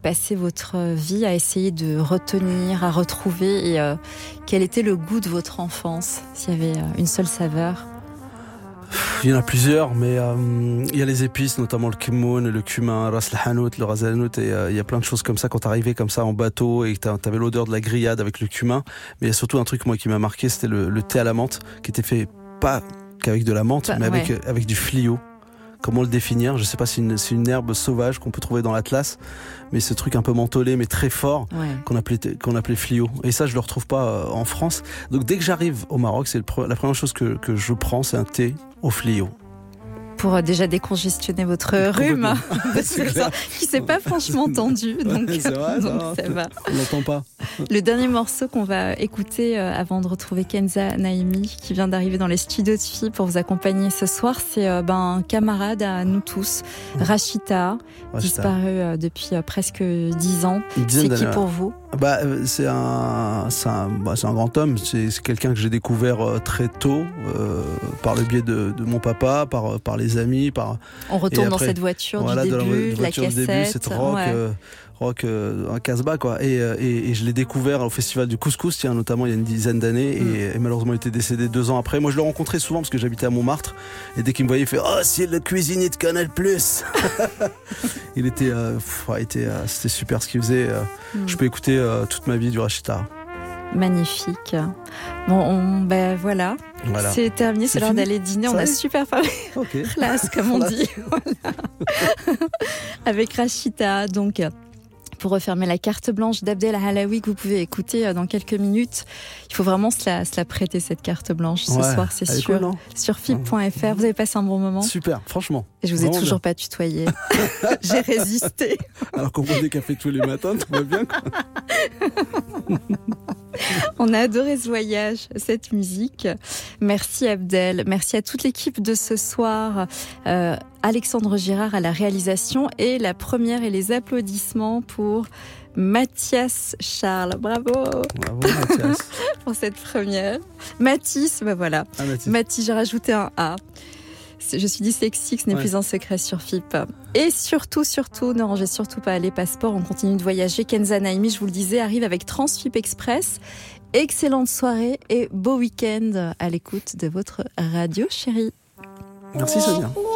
passé votre vie à essayer de retenir, à retrouver, et quel était le goût de votre enfance, s'il y avait une seule saveur? Il y en a plusieurs, mais il y a les épices, notamment le kmoun, le cumin, ras el hanout, le ras el hanout, et il y a plein de choses comme ça quand t'arrivais comme ça en bateau et que t'avais l'odeur de la grillade avec le cumin. Mais il y a surtout un truc moi qui m'a marqué, c'était le thé à la menthe, qui était fait pas qu'avec de la menthe, mais avec du flio. Comment le définir? Je sais pas, c'est une herbe sauvage qu'on peut trouver dans l'Atlas, mais ce truc un peu mentholé mais très fort, qu'on appelait flio. Et ça, je le retrouve pas en France. Donc dès que j'arrive au Maroc, c'est la première chose que je prends, c'est un thé au flio. Pour déjà décongestionner votre rhume, qui s'est pas franchement tendu, donc, c'est vrai, donc ça va. On l'entend pas. Le dernier morceau qu'on va écouter avant de retrouver Kenza Naimi, qui vient d'arriver dans les studios de FIP pour vous accompagner ce soir, c'est un camarade à nous tous, Rachita, disparu depuis presque 10 ans. C'est qui pour vous? C'est un grand homme. C'est quelqu'un que j'ai découvert très tôt par le biais de mon papa, par les amis. On retourne dans cette voiture du début, de la cassette. Cette rock, un casse-bas quoi. Et je l'ai découvert au festival du Couscous, notamment il y a une dizaine d'années, et malheureusement il était décédé 2 ans après. Moi je le rencontrais souvent parce que j'habitais à Montmartre, et dès qu'il me voyait il fait « Oh, c'est le cuisinier de Canal+. » Il était, c'était super ce qu'il faisait. Je peux écouter toute ma vie du Rachita. Magnifique. Bon, voilà. C'est terminé, c'est l'heure d'aller dîner. On a super parlé. Classe, comme on dit. Voilà. Avec Rachita, donc. Pour refermer la carte blanche d'Abdel Halaoui que vous pouvez écouter dans quelques minutes. Il faut vraiment se la prêter, cette carte blanche, ce soir, c'est sûr. Cool, sur FIP.fr. Vous avez passé un bon moment? Super, franchement. Et je vous ai toujours pas tutoyé. J'ai résisté. Alors qu'on boit des cafés tous les matins, tout va bien, quoi. On a adoré ce voyage, cette musique. Merci Abdel, merci à toute l'équipe de ce soir. Alexandre Girard à la réalisation, et la première et les applaudissements pour Mathias Charles. Bravo Mathias. Pour cette première. Mathis, voilà. Mathis, j'ai rajouté un A. Je suis dyslexique, ce n'est plus un secret sur FIP. Et surtout, ne rangez surtout pas les passeports, on continue de voyager. Kenza Naimi, je vous le disais, arrive avec Transfip Express. Excellente soirée et beau week-end à l'écoute de votre radio chérie. Merci Sonia.